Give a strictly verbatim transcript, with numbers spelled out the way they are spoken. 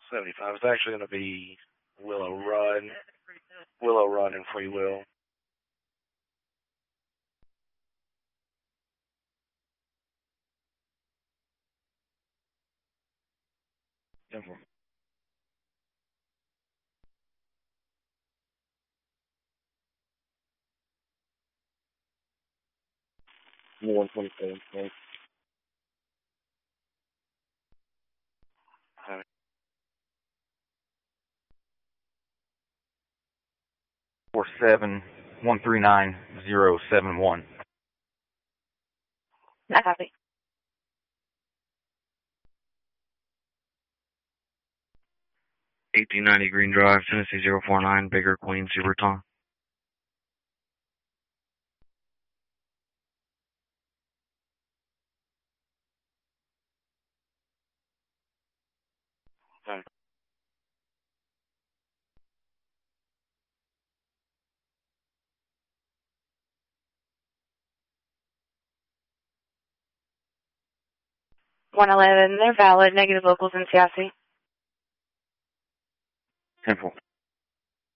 seventy-five. It's actually going to be Willow Run. Willow Run and Free Will. Simple. one twenty-seven. Thanks. Four seven one three nine zero seven one. Not copy. eighteen ninety Green Drive, Tennessee zero four nine, Baker Queen, Superton. Okay. one eleven, they're valid, negative locals in Seattle. Simple.